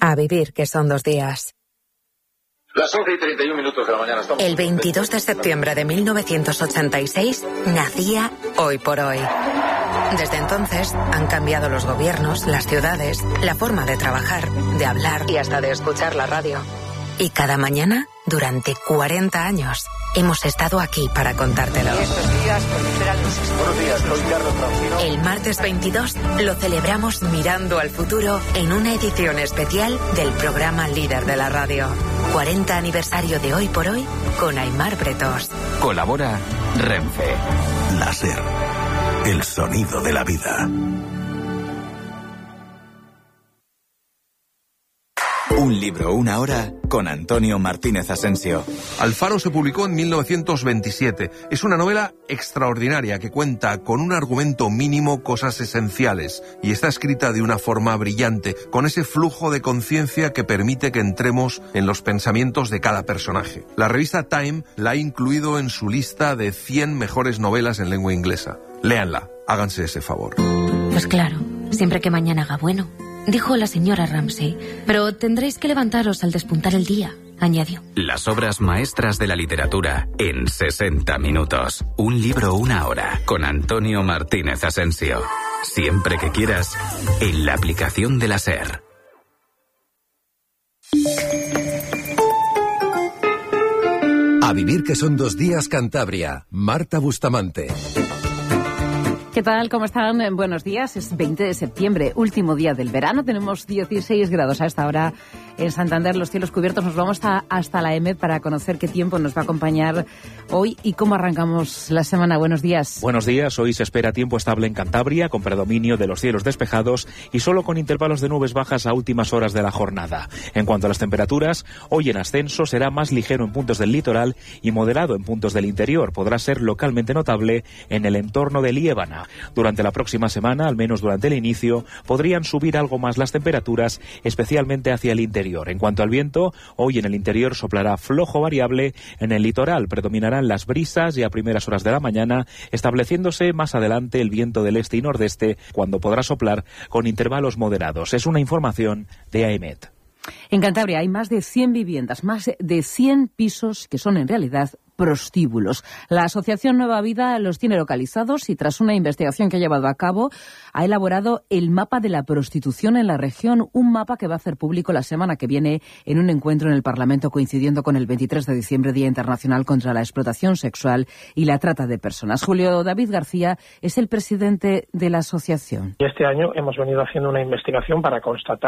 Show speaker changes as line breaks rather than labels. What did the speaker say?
A vivir, que son 2 días.
Las 11:31 de la mañana.
El 22 de septiembre de 1986 nacía Hoy por Hoy. Desde entonces han cambiado los gobiernos, las ciudades, la forma de trabajar, de hablar y hasta de escuchar la radio. Y cada mañana, durante 40 años, hemos estado aquí para contártelo.
Buenos días, soy Carlos Francino.
El martes 22 lo celebramos mirando al futuro en una edición especial del programa líder de la radio. 40 aniversario de Hoy por Hoy con Aimar Bretós.
Colabora Renfe.
La SER, el sonido de la vida.
Un libro, una hora, con Antonio Martínez Asensio.
Alfaro se publicó en 1927. Es una novela extraordinaria que cuenta con un argumento mínimo, cosas esenciales, y está escrita de una forma brillante, con ese flujo de conciencia que permite que entremos en los pensamientos de cada personaje. La revista Time la ha incluido en su lista de 100 mejores novelas en lengua inglesa. Léanla, háganse ese favor.
Pues claro, siempre que mañana haga bueno, dijo la señora Ramsay, pero tendréis que levantaros al despuntar el día, añadió.
Las obras maestras de la literatura en 60 minutos. Un libro, una hora, con Antonio Martínez Asensio. Siempre que quieras, en la aplicación de la SER.
A vivir, que son 2 días, Cantabria. Marta Bustamante.
¿Qué tal? ¿Cómo están? Buenos días. Es 20 de septiembre, último día del verano. Tenemos 16 grados a esta hora en Santander, los cielos cubiertos. Nos vamos hasta la EMET para conocer qué tiempo nos va a acompañar hoy y cómo arrancamos la semana. Buenos días.
Buenos días. Hoy se espera tiempo estable en Cantabria, con predominio de los cielos despejados y solo con intervalos de nubes bajas a últimas horas de la jornada. En cuanto a las temperaturas, hoy en ascenso será más ligero en puntos del litoral y moderado en puntos del interior. Podrá ser localmente notable en el entorno de Liébana. Durante la próxima semana, al menos durante el inicio, podrían subir algo más las temperaturas, especialmente hacia el interior. En cuanto al viento, hoy en el interior soplará flojo variable, en el litoral predominarán las brisas y a primeras horas de la mañana, estableciéndose más adelante el viento del este y nordeste, cuando podrá soplar con intervalos moderados. Es una información de AEMET.
En Cantabria hay más de 100 viviendas, más de 100 pisos que son en realidad prostíbulos. La Asociación Nueva Vida los tiene localizados y tras una investigación que ha llevado a cabo ha elaborado el mapa de la prostitución en la región, un mapa que va a hacer público la semana que viene en un encuentro en el Parlamento coincidiendo con el 23 de diciembre, Día Internacional contra la Explotación Sexual y la Trata de Personas. Julio David García es el presidente de la asociación.
Este año hemos venido haciendo una investigación para constatar